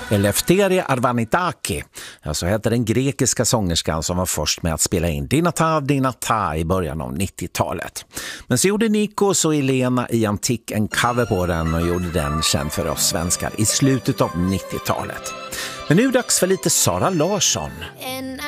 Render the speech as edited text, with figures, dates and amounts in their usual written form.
Eleftheria Arvanitaki, så heter den grekiska sångerskan som var först med att spela in Dinata i början av 90-talet. Men så gjorde Nikos och Elena i Antik en cover på den och gjorde den känd för oss svenskar i slutet av 90-talet. Men nu är det dags för lite Sara Larsson.